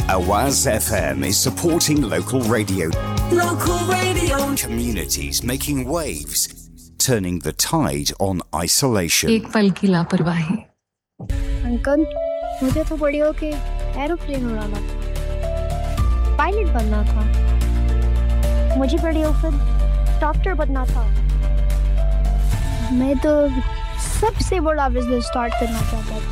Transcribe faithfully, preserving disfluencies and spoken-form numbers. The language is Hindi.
Awaz F M is supporting local radio. Local radio. Communities making waves, turning the tide on isolation. एक पल की लापरवाही। अंकल, मुझे तो बड़ी होके एरोप्लेन उड़ाना था, पायलट बनना था। मुझे बड़ी होकर डॉक्टर बनना था। मैं तो सबसे बड़ा बिजनेस स्टार्ट करना चाहता था।